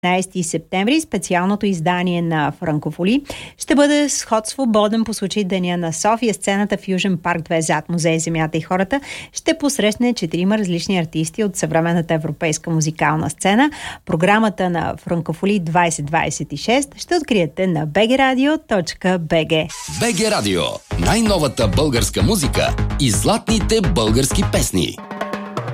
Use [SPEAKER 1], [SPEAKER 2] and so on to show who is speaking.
[SPEAKER 1] 15 септември специалното издание на Франкофоли ще бъде с ход свободен по случай Деня на София. Сцената Fusion Park 2 зад Музей Земята и хората ще посрещне 4 различни артисти от съвременната европейска музикална сцена. Програмата на Франкофоли 2026 ще откриете на bgradio.bg.
[SPEAKER 2] BG Радио. Най-новата българска музика и златните български песни.